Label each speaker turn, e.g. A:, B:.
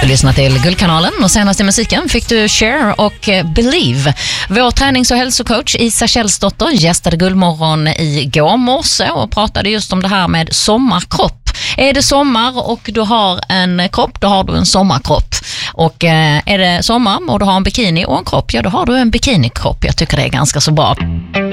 A: lyssnar till Guldkanalen och senast i musiken fick du Cher och Believe. Vår tränings- och hälsocoach Isa Källsdotter gästade Guldmorgon i går morse och pratade just om det här med sommarkropp. Är det sommar och du har en kropp, då har du en sommarkropp. Och är det sommar och du har en bikini och en kropp, ja då har du en bikinikropp. Jag tycker det är ganska så bra.